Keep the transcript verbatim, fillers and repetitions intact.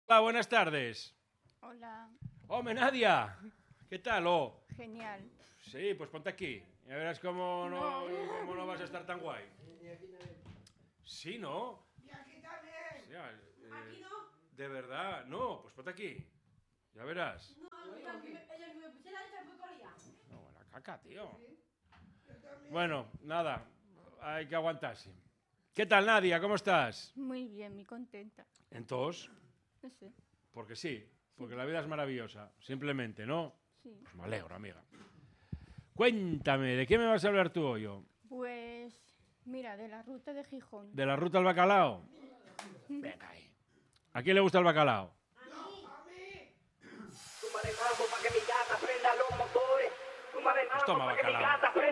Hola, buenas tardes. Hola. Hombre, Nadia. ¿Qué tal? Oh. Genial. Sí, pues ponte aquí. Ya verás cómo no, cómo no vas a estar tan guay. Sí, ¿no? Y aquí también. O sea, eh, Aquí no. de verdad, no, pues ponte aquí. Ya verás. No, ella no me pusiera esta muy corría. No, la caca, tío. Bueno, nada, hay que aguantarse. ¿Qué tal, Nadia? ¿Cómo estás? Muy bien, muy contenta. Entonces, No sé. porque sí, porque la vida es maravillosa, simplemente, ¿no? Sí. Pues me alegro, amiga. Cuéntame, ¿de qué me vas a hablar tú hoy? oh? Pues, mira, de la ruta de Gijón. ¿De la ruta al bacalao? Venga ahí. ¿A quién le gusta el bacalao? Súmale mambo pa' que mi gata prenda los motores. Súmale Pues toma mambo pa' que mi bacalao. gata prenda